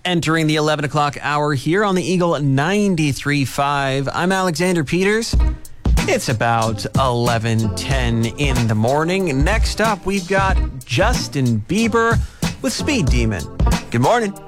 Entering the 11 o'clock hour here on the Eagle 93.5. I'm Alexander Peters. It's about 11:10 in the morning. Next up, we've got Justin Bieber with Speed Demon. Good morning.